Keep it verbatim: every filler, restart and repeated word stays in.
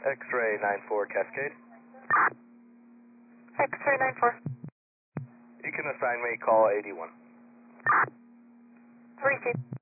X-ray nine four Cascade. X-ray nine four. You can assign me call eighty-one. Received.